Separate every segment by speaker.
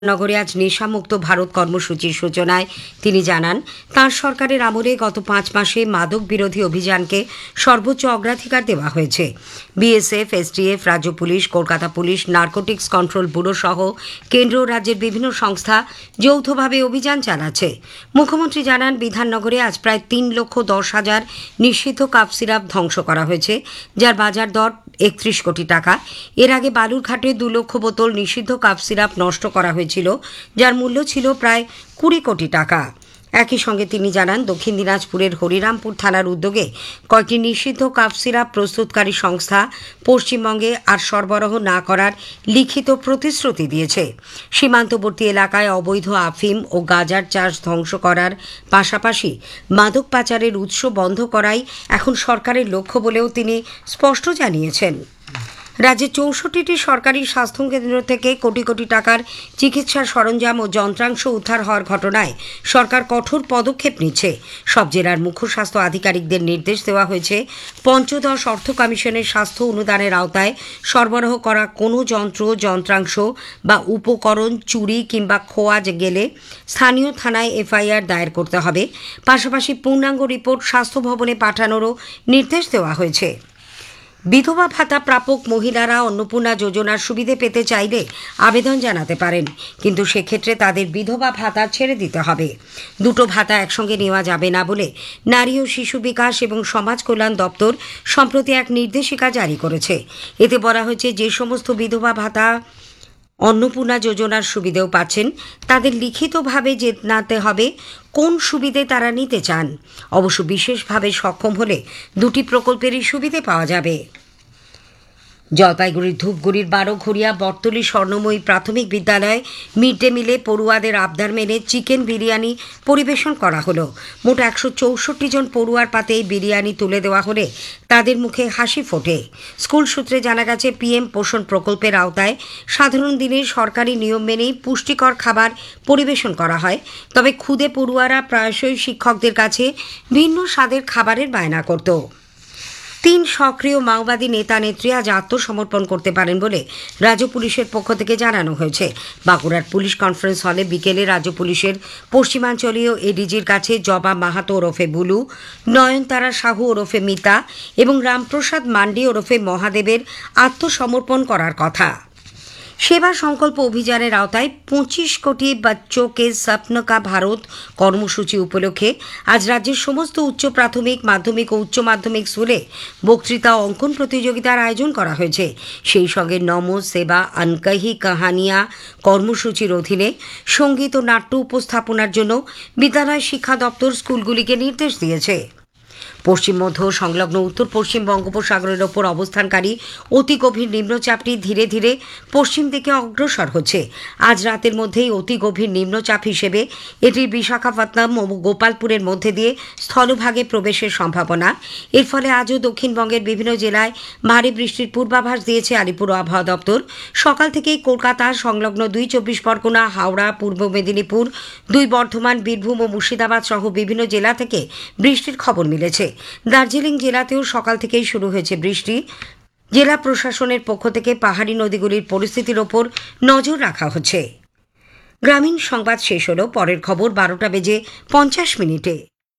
Speaker 1: নগরে আজ নেশামুক্ত ভারত কর্মসূচির সূচনায় তিনি জানান, তাঁর সরকারের আমলে গত 5 মাসে মাদক বিরোধী অভিযানকে সর্বোচ্চ অগ্রাধিকার দেওয়া হয়েছে। বিএসএফ, এসটিএফ, রাজ্য police, Kolkata police, narcotics control bureau সহ কেন্দ্র ও রাজ্যের বিভিন্ন সংস্থা যৌথভাবে অভিযান চালাচ্ছে। মুখ্যমন্ত্রী জানান, বিধাননগরে আজ প্রায় 3,10,000 নিষিদ্ধ কাপ সিরাপ ধ্বংস করা হয়েছে, যার বাজার দর 31 কোটি টাকা। এর আগে বালুরঘাটে 2 লক্ষ বোতল নিষিদ্ধ কাপ সিরাপ নষ্ট করা হয়েছিল, যার মূল্য ছিল প্রায় 20 কোটি টাকা। একই সঙ্গে তিনি জানান, দক্ষিণ দিনাজপুরের হরিরামপুর থানার উদ্যোগে কয়েকটি নিষিদ্ধ কাপ সিরাপ প্রস্তুতকারী সংস্থা পশ্চিমবঙ্গে আর সরবরাহ না করার লিখিত প্রতিশ্রুতি দিয়েছে। সীমান্তবর্তী এলাকায় অবৈধ আফিম ও গাঁজার চাষ ধ্বংস করার পাশাপাশি মাদক পাচারের উৎস বন্ধ করাই এখন সরকারের লক্ষ্য বলেও তিনি স্পষ্ট জানিয়েছেন। রাজ্যে 64টি সরকারি স্বাস্থ্যকেন্দ্র থেকে কোটি কোটি টাকার চিকিৎসার সরঞ্জাম ও যন্ত্রাংশ উদ্ধার হওয়ার ঘটনায় সরকার কঠোর পদক্ষেপ নিচ্ছে। সব জেলার মুখ্য স্বাস্থ্য আধিকারিকদের নির্দেশ দেওয়া হয়েছে, পঞ্চদশ অর্থ কমিশনের স্বাস্থ্য অনুদানের আওতায় সরবরাহ করা কোনো যন্ত্রাংশ বা উপকরণ চুরি কিংবা খোয়া গেলে স্থানীয় থানায় এফআইআর দায়ের করতে হবে। পাশাপাশি পূর্ণাঙ্গ রিপোর্ট স্বাস্থ্য ভবনে পাঠানোরও নির্দেশ দেওয়া হয়েছে। বিধবা ভাতা প্রাপক মহিলারা অন্নপূর্ণা যোজনার সুবিধে পেতে চাইলে আবেদন জানাতে পারেন, কিন্তু সেক্ষেত্রে তাদের বিধবা ভাতা ছেড়ে দিতে হবে। দুটো ভাতা একসঙ্গে নেওয়া যাবে না বলে নারী ও শিশু বিকাশ এবং সমাজ কল্যাণ দপ্তর সম্প্রতি এক নির্দেশিকা জারি করেছে। এতে বলা হয়েছে, যে সমস্ত বিধবা ভাতা অন্নপূর্ণা যোজনার সুবিধেও পাচ্ছেন, তাদের লিখিতভাবে জানাতে হবে কোন সুবিধে তারা নিতে চান। অবশ্য বিশেষভাবে সক্ষম হলে দুটি প্রকল্পেরই সুবিধে পাওয়া যাবে। জলপাইগুড়ির ধূপগুড়ির 12ঘরিয়া বটতলী স্বর্ণময়ী প্রাথমিক বিদ্যালয়ে মিড ডে মিলে পড়ুয়াদের আবদার মেনে চিকেন বিরিয়ানি পরিবেশন করা হলো। মোট 164 জন পড়ুয়ার পাতে এই বিরিয়ানি তুলে দেওয়া হলে তাদের মুখে হাসি ফোটে। স্কুল সূত্রে জানা গেছে, পিএম পোষণ প্রকল্পের আওতায় সাধারণ দিনে সরকারি নিয়ম মেনেই পুষ্টিকর খাবার পরিবেশন করা হয়। তবে ক্ষুদে পড়ুয়ারা প্রায়শই শিক্ষকদের কাছে ভিন্ন স্বাদের খাবারের বায়না করত। 3 সক্রিয় মাওবাদী নেতা নেত্রী আজ আত্মসমর্পণ করতে পারেন বলে রাজ্য পুলিশের পক্ষ থেকে জানানো হয়েছে। বাঁকুড়ার পুলিশ কনফারেন্স হলে বিকেলে রাজ্য পুলিশের পশ্চিমাঞ্চলীয় এডিজির কাছে জবা মাহাতো ওরফে বুলু, নয়নতারা সাহু ওরফে মিতা এবং রামপ্রসাদ মান্ডি ওরফে মহাদেবের আত্মসমর্পণ করার কথা। সেবা সংকল্প অভিযানের আওতায় 25 কোটি বাচ্চোं के स्वप्न का ভারত কর্মসূচি উপলক্ষে আজ রাজ্যের সমস্ত উচ্চ প্রাথমিক, মাধ্যমিক ও উচ্চ মাধ্যমিক স্কুলে বক্তৃতা ও অঙ্কন প্রতিযোগিতার আয়োজন করা হয়েছে। সেই সঙ্গে নমো সেবা আনকহি কাহানিয়া কর্মসূচির অধীনে সঙ্গীত ও নাট্য উপস্থাপনার জন্য বিদ্যালয় শিক্ষা দপ্তর স্কুলগুলিকে নির্দেশ দিয়েছে। পশ্চিম মধ্য সংলগ্ন উত্তর পশ্চিম বঙ্গোপসাগরের ওপর অবস্থানকারী অতি গভীর নিম্নচাপটি ধীরে ধীরে পশ্চিম দিকে অগ্রসর হচ্ছে। আজ রাতের মধ্যেই অতি গভীর নিম্নচাপ হিসেবে এটির বিশাখাপত্তনম ও গোপালপুরের মধ্যে দিয়ে স্থলভাগে প্রবেশের সম্ভাবনা। এর ফলে আজও দক্ষিণবঙ্গের বিভিন্ন জেলায় ভারী বৃষ্টির পূর্বাভাস দিয়েছে আলিপুর আবহাওয়া দপ্তর। সকাল থেকেই কলকাতা সংলগ্ন 2 চব্বিশ পরগনা, হাওড়া, পূর্ব মেদিনীপুর, 2 বর্ধমান, বীরভূম ও মুর্শিদাবাদ সহ বিভিন্ন জেলা থেকে বৃষ্টির খবর মিলেছে। দার্জিলিং জেলাতেও সকাল থেকেই শুরু হয়েছে বৃষ্টি। জেলা প্রশাসনের পক্ষ থেকে পাহাড়ি নদীগুলির পরিস্থিতির ওপর নজর রাখা হচ্ছে। গ্রামীণ সংবাদ শেষ হলো। পরের খবর 12:50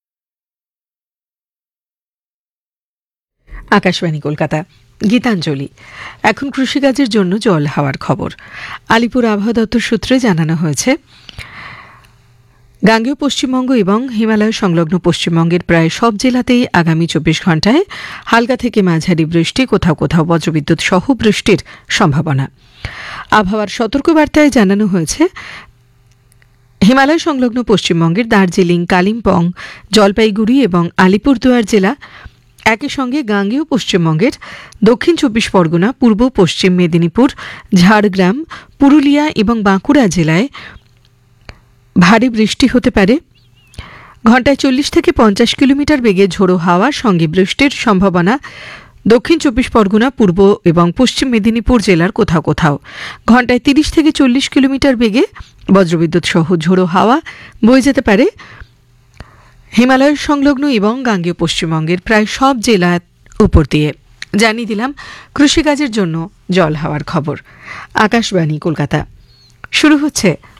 Speaker 2: আকাশবাণী কলকাতা। গীতাঞ্জলি। এখন কৃষিকাজের জন্য জল হাওয়ার খবর। আলিপুর আবহাওয়া দপ্তর সূত্রে জানানো হয়েছে, গাঙ্গেয় পশ্চিমবঙ্গ এবং হিমালয় সংলগ্ন পশ্চিমবঙ্গের প্রায় সব জেলাতেই আগামী 24 ঘণ্টায় হালকা থেকে মাঝারি বৃষ্টি, কোথাও কোথাও বজ্রবিদ্যুৎ সহ বৃষ্টির সম্ভাবনা। আবহাওয়ার সতর্কবার্তায় জানানো হয়েছে, হিমালয় সংলগ্ন পশ্চিমবঙ্গের দার্জিলিং, কালিম্পং, জলপাইগুড়ি এবং আলিপুরদুয়ার জেলা, একই সঙ্গে গাঙ্গেয় পশ্চিমবঙ্গের দক্ষিণ 24 পরগনা, পূর্ব পশ্চিম মেদিনীপুর, ঝাড়গ্রাম, পুরুলিয়া এবং বাঁকুড়া জেলায় ভারী বৃষ্টি হতে পারে। ঘণ্টায় 40 থেকে 50 কিলোমিটার বেগে ঝোড়ো হাওয়ার সঙ্গে বৃষ্টির সম্ভাবনা দক্ষিণ 24 পরগনা, পূর্ব এবং পশ্চিম মেদিনীপুর জেলার কোথাও কোথাও। ঘণ্টায় 30 থেকে 40 কিলোমিটার বেগে বজ্রবিদ্যুৎ সহ ঝোড়ো হাওয়া বয়ে যেতে পারে হিমালয় সংলগ্ন এবং গাঙ্গেয় পশ্চিমবঙ্গের প্রায় সব জেলার উপর দিয়ে। জানিয়ে দিলাম কৃষিকাজের জন্য জল হাওয়ার খবর। আকাশবাণী কলকাতা। শুরু হচ্ছে